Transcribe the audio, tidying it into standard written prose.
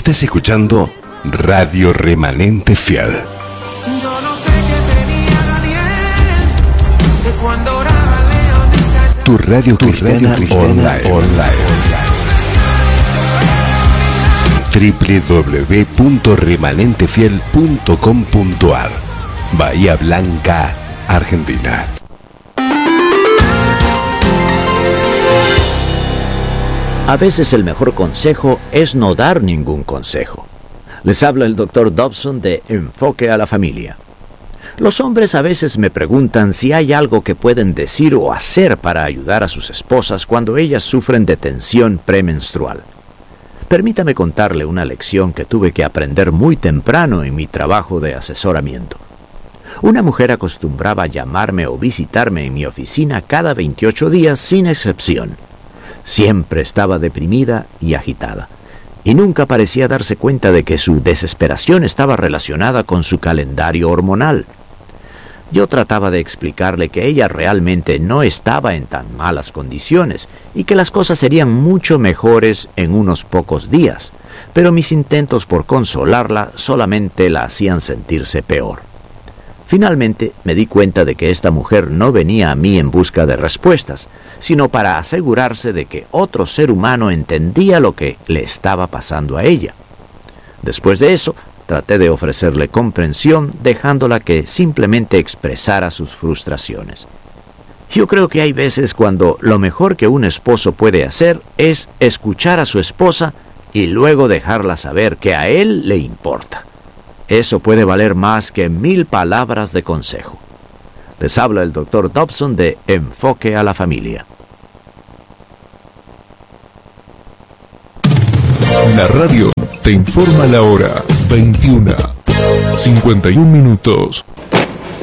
Estás escuchando Radio Remanente Fiel. Yo no sé qué tenía Daniel, de cuando oraba León. Tu radio cristiana online. www.remanentefiel.com.ar Bahía Blanca, Argentina. A veces el mejor consejo es no dar ningún consejo. Les habla el Dr. Dobson de Enfoque a la Familia. Los hombres a veces me preguntan si hay algo que pueden decir o hacer para ayudar a sus esposas cuando ellas sufren de tensión premenstrual. Permítame contarle una lección que tuve que aprender muy temprano en mi trabajo de asesoramiento. Una mujer acostumbraba llamarme o visitarme en mi oficina cada 28 días sin excepción. Siempre estaba deprimida y agitada, y nunca parecía darse cuenta de que su desesperación estaba relacionada con su calendario hormonal. Yo trataba de explicarle que ella realmente no estaba en tan malas condiciones y que las cosas serían mucho mejores en unos pocos días, pero mis intentos por consolarla solamente la hacían sentirse peor. Finalmente me di cuenta de que esta mujer no venía a mí en busca de respuestas, sino para asegurarse de que otro ser humano entendía lo que le estaba pasando a ella. Después de eso, traté de ofrecerle comprensión, dejándola que simplemente expresara sus frustraciones. Yo creo que hay veces cuando lo mejor que un esposo puede hacer es escuchar a su esposa y luego dejarla saber que a él le importa. Eso puede valer más que 1000 palabras de consejo. Les habla el Dr. Dobson de Enfoque a la Familia. La radio te informa la hora 21:51.